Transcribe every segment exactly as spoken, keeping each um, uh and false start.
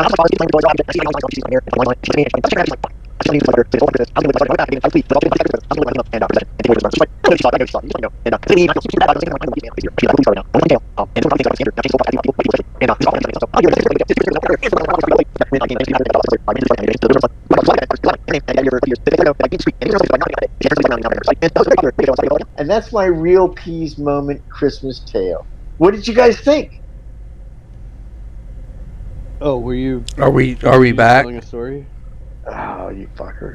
And that's my real peas moment Christmas tale. What did you guys think? Oh, were you? Are we? Are were we you back? Telling a story? Oh, you fuckers!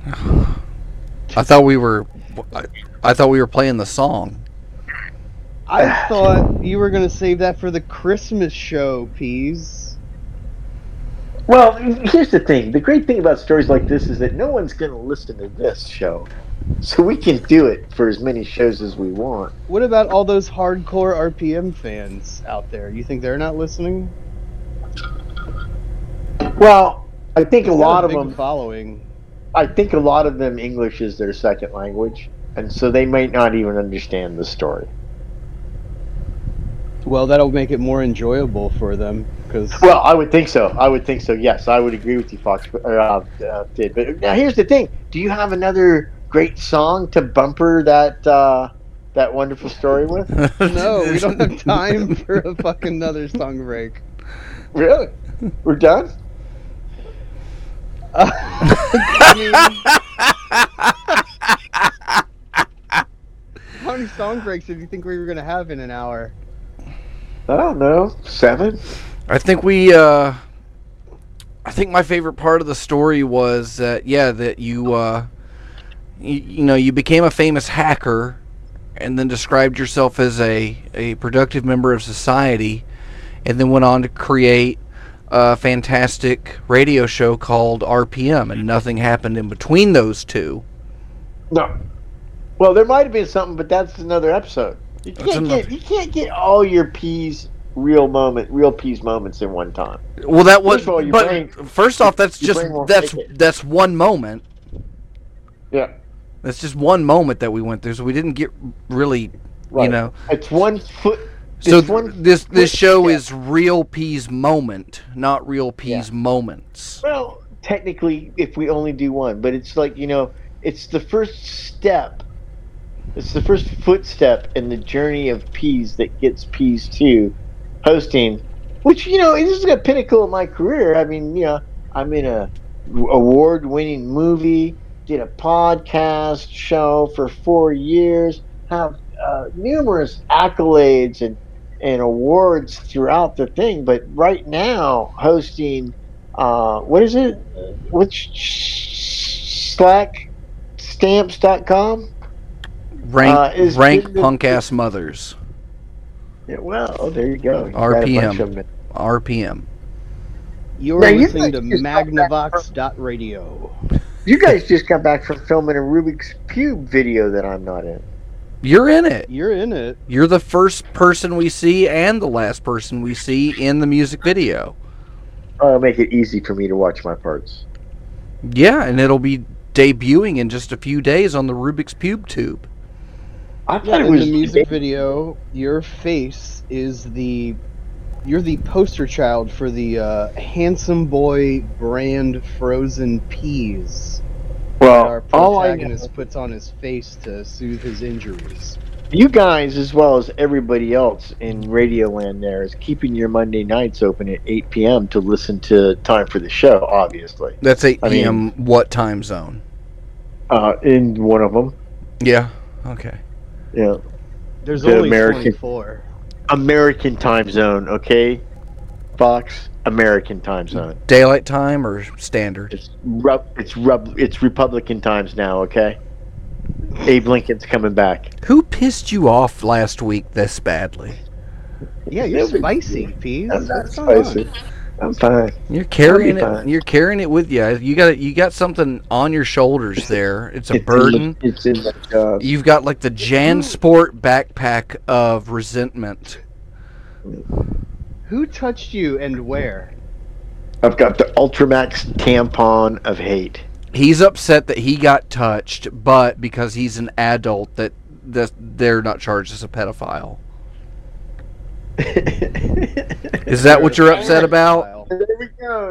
I thought we were. I, I thought we were playing the song. I thought you were gonna save that for the Christmas show, Peas. Well, here's the thing. The great thing about stories like this is that no one's going to listen to this show. So we can do it for as many shows as we want. What about all those hardcore R P M fans out there? You think they're not listening? Well, I think a It's got lot a of big them. following. I think a lot of them English is their second language, and so they might not even understand the story. Well, that'll make it more enjoyable for them. Cause Well, I would think so. I would think so. Yes, I would agree with you, Fox. Or, uh, uh, did. But now here's the thing: do you have another great song to bumper that uh, that wonderful story with? no, we don't have time for a fucking another song break. Really? We're done? Uh, I mean, how many song breaks did you think we were gonna have in an hour? I don't know. Seven? I think we. Uh, I think my favorite part of the story was that yeah that you, uh, you you know you became a famous hacker, and then described yourself as a a productive member of society, and then went on to create a fantastic radio show called R P M, and nothing happened in between those two. No. Well, there might have been something, but that's another episode. You can't get you can't get all your peas real moment, real peas moments in one time. Well, that was. First of all, your but brain- first off, that's your just brain won't that's take it. that's one moment. Yeah. That's just one moment that we went through, so we didn't get really, Right. you know. It's one foot. So it's one this this show footstep. is real peas moment, not real peas Yeah. moments. Well, technically, if we only do one, but it's like, you know, it's the first step. It's the first footstep in the journey of peas that gets peas to hosting, which, you know, this is a pinnacle of my career. I mean, you know, I'm in a award-winning movie, did a podcast show for four years, have uh, numerous accolades and and awards throughout the thing. But right now, hosting, uh, what is it? Which Slack stamps dot com? Rank Uh, is rank been the- punk ass mothers. Yeah, well, there you go. You got a R P M. bunch of them. R P M. You're Now, you listening to guys just got back Magnavox dot radio. You guys just got back from filming a Rubik's Cube video that I'm not in. You're in it. You're in it. You're the first person we see and the last person we see in the music video. I'll make it easy for me to watch my parts. Yeah, and it'll be debuting in just a few days on the Rubik's Cube tube. I thought Yeah, it in was the music video, your face is the you're the poster child for the uh, Handsome Boy brand frozen peas. that our Well, all I know, protagonist puts on his face to soothe his injuries. you guys, as well as everybody else in Radioland, there is keeping your Monday nights open at eight p.m. to listen to Time for the Show. Obviously, That's eight I p m. mean- what time zone? uh, in one of them, Yeah. Okay. yeah, There's The only American- twenty-four. American time zone. Okay, Fox, American time zone. Daylight time or standard? It's rub, it's rub, it's Republican times now. Okay, Abe Lincoln's coming back. Who pissed you off last week this badly? Yeah, you're Nobody- spicy, peas. I'm not What's going on? spicy. I'm fine. You're carrying I'll be it. fine. You're carrying it with you. You got you got something on your shoulders there. It's a It's in burden. the- it's in the job. You've got like the JanSport backpack of resentment. Who touched you and where? I've got the Ultramax tampon of hate. He's upset that he got touched, but because he's an adult, that that they're not charged as a pedophile. Is that what you're upset about? There we go.